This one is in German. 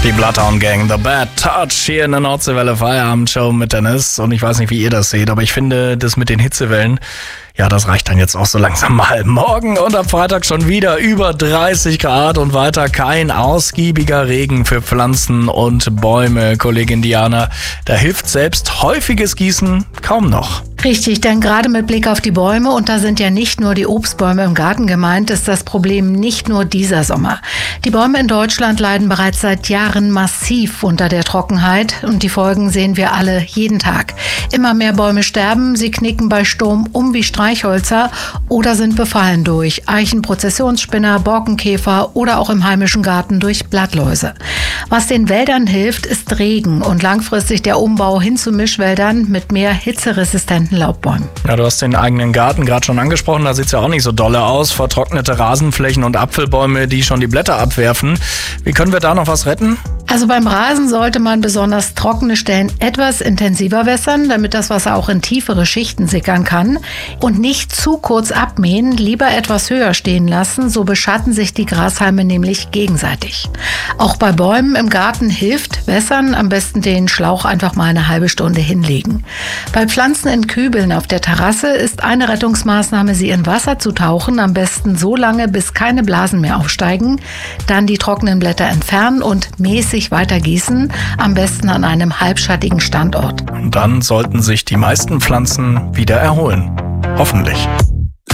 Die Bloodhound Gang, The Bad Touch hier in der Nordseewelle Feierabendshow mit Dennis. Und ich weiß nicht, wie ihr das seht, aber ich finde, das mit den Hitzewellen, ja, das reicht dann jetzt auch so langsam mal. Morgen und am Freitag schon wieder über 30 Grad und weiter kein ausgiebiger Regen für Pflanzen und Bäume. Kollegin Diana, da hilft selbst häufiges Gießen kaum noch. Richtig, denn gerade mit Blick auf die Bäume, und da sind ja nicht nur die Obstbäume im Garten gemeint, ist das Problem nicht nur dieser Sommer. Die Bäume in Deutschland leiden bereits seit Jahren massiv unter der Trockenheit und die Folgen sehen wir alle jeden Tag. Immer mehr Bäume sterben, sie knicken bei Sturm um wie Streichhölzer oder sind befallen durch Eichenprozessionsspinner, Borkenkäfer oder auch im heimischen Garten durch Blattläuse. Was den Wäldern hilft, ist Regen und langfristig der Umbau hin zu Mischwäldern mit mehr hitzeresistenten Laubbäumen. Ja, du hast den eigenen Garten gerade schon angesprochen, da sieht es ja auch nicht so dolle aus. Vertrocknete Rasenflächen und Apfelbäume, die schon die Blätter abwerfen. Wie können wir da noch was retten? Also beim Rasen sollte man besonders trockene Stellen etwas intensiver wässern, damit das Wasser auch in tiefere Schichten sickern kann. Und nicht zu kurz abmähen, lieber etwas höher stehen lassen, so beschatten sich die Grashalme nämlich gegenseitig. Auch bei Bäumen im Garten hilft Wässern, am besten den Schlauch einfach mal eine halbe Stunde hinlegen. Bei Pflanzen in Kübeln auf der Terrasse ist eine Rettungsmaßnahme, sie in Wasser zu tauchen, am besten so lange, bis keine Blasen mehr aufsteigen, dann die trockenen Blätter entfernen und mäßig weiter gießen, am besten an einem halbschattigen Standort. Und dann sollten sich die meisten Pflanzen wieder erholen. Hoffentlich.